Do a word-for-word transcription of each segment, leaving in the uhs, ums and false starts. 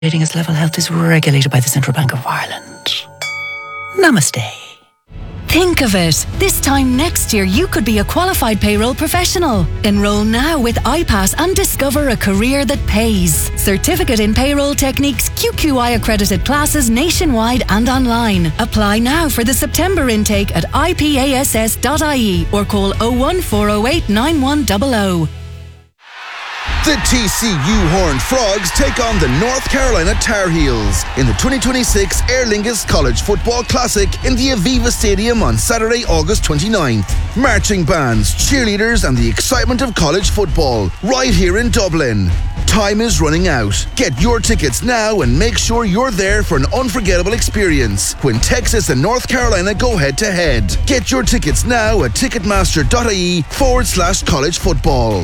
Rating as level health is regulated by the Central Bank of Ireland. Namaste. Think of it. This time next year, you could be a qualified payroll professional. Enroll now with I PASS and discover a career that pays. Certificate in Payroll Techniques, Q Q I accredited classes nationwide and online. Apply now for the September intake at I P A S S dot I E or call oh one four oh eight nine one zero zero. The T C U Horned Frogs take on the North Carolina Tar Heels in the twenty twenty-six Aer Lingus College Football Classic in the Aviva Stadium on Saturday, August twenty-ninth. Marching bands, cheerleaders and the excitement of college football right here in Dublin. Time is running out. Get your tickets now and make sure you're there for an unforgettable experience when Texas and North Carolina go head to head. Get your tickets now at ticketmaster.ie forward slash college football.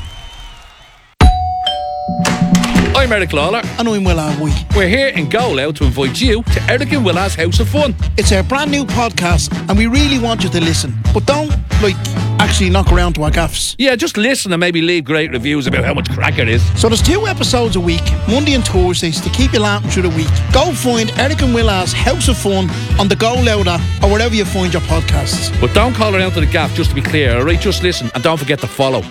I'm Eric Lawler. And I'm Will Alwee. We're here in Go Loud to invite you to Eric and Willa's House of Fun. It's our brand new podcast and we really want you to listen. But don't, like, actually knock around to our gaffs. Yeah, just listen and maybe leave great reviews about how much crack it is. So there's two episodes a week, Monday and Thursdays, to keep you laughing through the week. Go find Eric and Willa's House of Fun on the Go Loud app or wherever you find your podcasts. But don't call around to the gaff, just to be clear, alright? Just listen and don't forget to follow.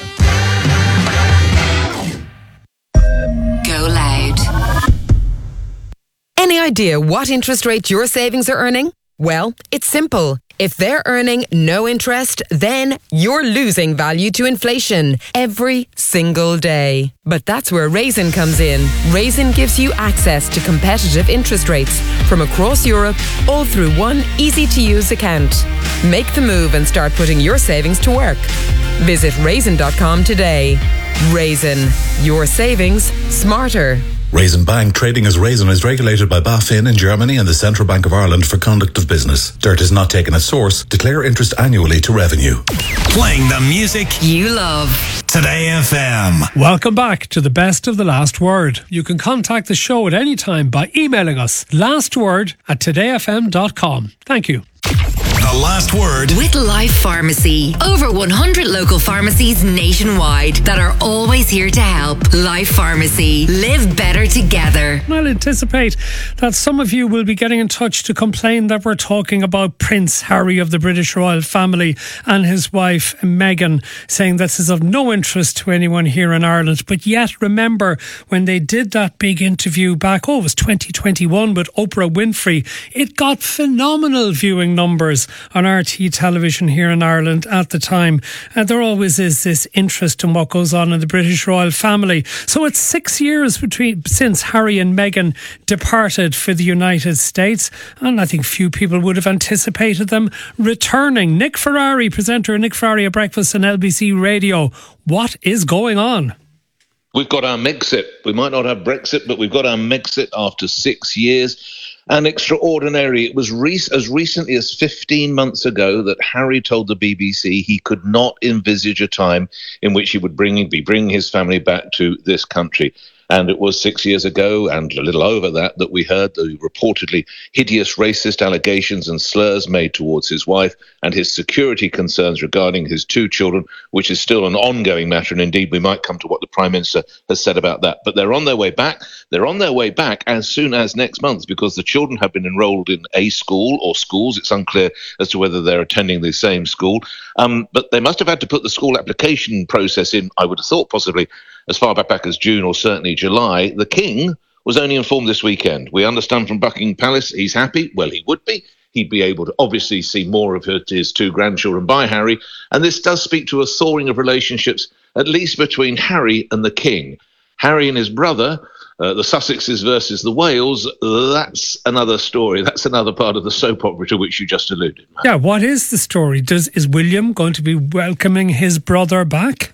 Any idea what interest rate your savings are earning? Well, it's simple. If they're earning no interest, then you're losing value to inflation every single day. But that's where Raisin comes in. Raisin gives you access to competitive interest rates from across Europe, all through one easy-to-use account. Make the move and start putting your savings to work. Visit raisin dot com today. Raisin, your savings smarter. Raisin Bank, trading as Raisin, is regulated by BaFin in Germany and the Central Bank of Ireland for conduct of business. Dirt is not taken at source. Declare interest annually to revenue. Playing the music you love. Today F M. Welcome back to the Best of the Last Word. You can contact the show at any time by emailing us lastword at today f m dot com. Thank you. The Last Word with Life Pharmacy. Over one hundred local pharmacies nationwide that are always here to help. Life Pharmacy. Live better together. I'll anticipate that some of you will be getting in touch to complain that we're talking about Prince Harry of the British royal family and his wife Meghan, saying this is of no interest to anyone here in Ireland. But yet, remember, when they did that big interview back, oh, it was twenty twenty-one with Oprah Winfrey, it got phenomenal viewing numbers on R T television here in Ireland at the time. Uh, there always is this interest in what goes on in the British royal family. So it's six years between since Harry and Meghan departed for the United States, and I think few people would have anticipated them returning. Nick Ferrari, presenter Nick Ferrari at Breakfast on L B C Radio. What is going on? We've got our Megxit. We might not have Brexit, but we've got our Megxit after six years. And extraordinary. It was re- as recently as fifteen months ago that Harry told the B B C he could not envisage a time in which he would bring, be bringing his family back to this country. And it was six years ago, and a little over that, that we heard the reportedly hideous racist allegations and slurs made towards his wife and his security concerns regarding his two children, which is still an ongoing matter. And indeed, we might come to what the Prime Minister has said about that. But they're on their way back. They're on their way back as soon as next month, because the children have been enrolled in a school or schools. It's unclear as to whether they're attending the same school. Um, but they must have had to put the school application process in, I would have thought, possibly as far back, back as June or certainly July. The King was only informed this weekend. We understand from Buckingham Palace he's happy. Well, he would be. He'd be able to obviously see more of his two grandchildren by Harry. And this does speak to a thawing of relationships, at least between Harry and the King. Harry and his brother, uh, the Sussexes versus the Wales, that's another story. That's another part of the soap opera to which you just alluded, Matt. Yeah, what is the story? Does Is William going to be welcoming his brother back?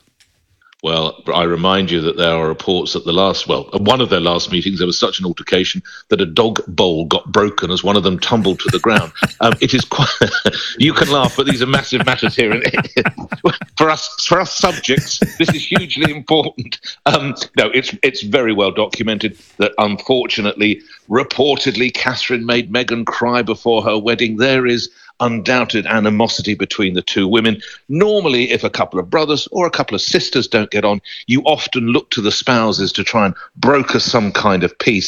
Well, I remind you that there are reports that the last, well, at one of their last meetings, there was such an altercation that a dog bowl got broken as one of them tumbled to the ground. Um, it is quite, you can laugh, but these are massive matters here. And for us, for us subjects, this is hugely important. Um, no, it's it's very well documented that unfortunately, reportedly, Catherine made Meghan cry before her wedding. There is undoubted animosity between the two women. Normally, if a couple of brothers or a couple of sisters don't get on, you often look to the spouses to try and broker some kind of peace.